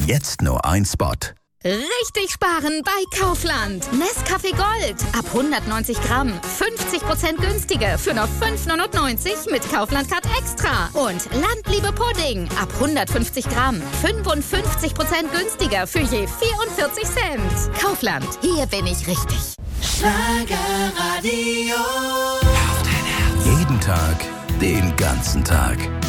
Jetzt nur ein Spot. Richtig sparen bei Kaufland. Nescafé Gold. Ab 190 Gramm. 50% günstiger für nur 5,99 mit Kaufland-Card Extra. Und Landliebe Pudding. Ab 150 Gramm. 55% günstiger für je 44 Cent. Kaufland. Hier bin ich richtig. Schlagerradio. Jeden Tag, den ganzen Tag.